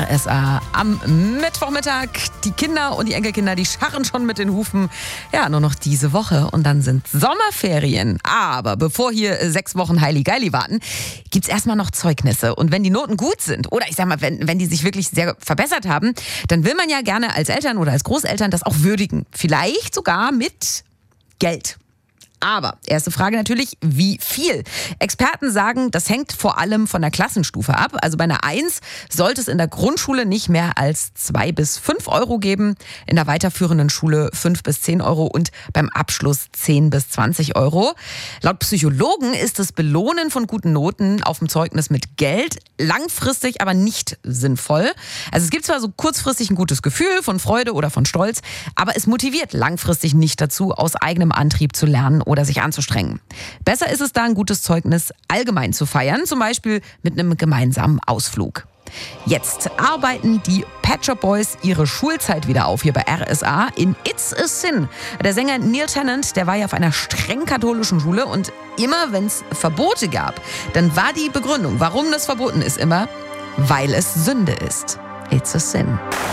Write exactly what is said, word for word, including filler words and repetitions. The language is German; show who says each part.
Speaker 1: R S A am Mittwochmittag. Die Kinder und die Enkelkinder, die scharren schon mit den Hufen. Ja, nur noch diese Woche und dann sind Sommerferien. Aber bevor hier sechs Wochen Heili-Geili warten, gibt's erstmal noch Zeugnisse. Und wenn die Noten gut sind, oder ich sag mal, wenn, wenn die sich wirklich sehr verbessert haben, dann will man ja gerne als Eltern oder als Großeltern das auch würdigen. Vielleicht sogar mit Geld. Aber, erste Frage natürlich, wie viel? Experten sagen, das hängt vor allem von der Klassenstufe ab. Also bei einer eins sollte es in der Grundschule nicht mehr als zwei bis fünf Euro geben, in der weiterführenden Schule fünf bis zehn Euro und beim Abschluss zehn bis zwanzig Euro. Laut Psychologen ist das Belohnen von guten Noten auf dem Zeugnis mit Geld langfristig aber nicht sinnvoll. Also es gibt zwar so kurzfristig ein gutes Gefühl von Freude oder von Stolz, aber es motiviert langfristig nicht dazu, aus eigenem Antrieb zu lernen oder sich anzustrengen. Besser ist es da, ein gutes Zeugnis allgemein zu feiern, zum Beispiel mit einem gemeinsamen Ausflug. Jetzt arbeiten die Pet Shop Boys ihre Schulzeit wieder auf hier bei R S A in It's a Sin. Der Sänger Neil Tennant, der war ja auf einer streng katholischen Schule und immer wenn es Verbote gab, dann war die Begründung, warum das verboten ist, immer, weil es Sünde ist. It's a Sin.